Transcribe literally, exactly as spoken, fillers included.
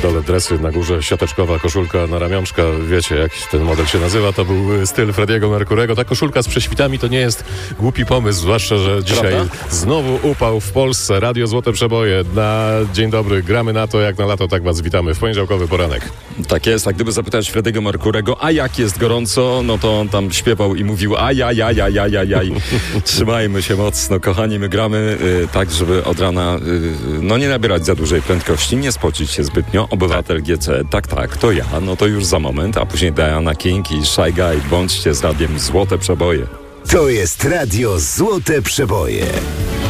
dole dresy, na górze siateczkowa koszulka na ramionczka. Wiecie, jak ten model się nazywa. To był styl Freddie'ego Mercurego. Ta koszulka z prześwitami to nie jest głupi pomysł, zwłaszcza, że dzisiaj Prawda? znowu upał w Polsce. Radio Złote Przeboje. Na dzień dobry. Gramy na to, jak na lato, tak was witamy w poniedziałkowy poranek. Tak jest, a gdyby zapytać Freddie'ego Mercurego, a jak jest gorąco, no to on tam śpiewał i mówił ajajajajajajaj. Trzymajmy się mocno, kochani, my gramy y, tak, żeby od rana y, no nie nabierać za dużej prędkości, nie spocić się zbytnio. Obywatel G C, tak, tak, to ja, no to już za moment, a później Diana King i Shy Guy. Bądźcie z radiem Złote Przeboje. To jest Radio Złote Przeboje.